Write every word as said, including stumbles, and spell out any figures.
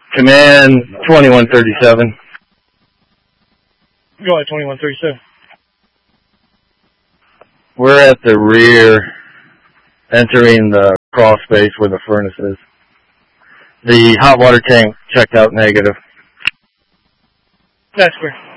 Command twenty-one thirty-seven. Go ahead, twenty-one thirty-seven. We're at the rear, entering the crawl space where the furnace is. The hot water tank checked out negative. That's clear.